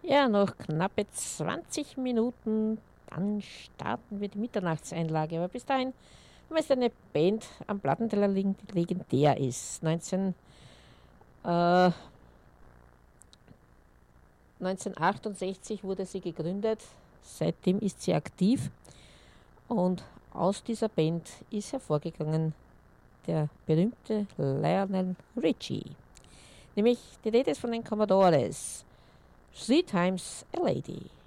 Ja, noch knappe 20 Minuten, dann starten wir die Mitternachtseinlage. Aber bis dahin haben wir jetzt eine Band am Plattenteller liegen, die legendär ist. 1968 wurde sie gegründet, seitdem ist sie aktiv und aus dieser Band ist hervorgegangen der berühmte Lionel Richie. Nämlich die Rede ist von den Commodores. Three Times a Lady.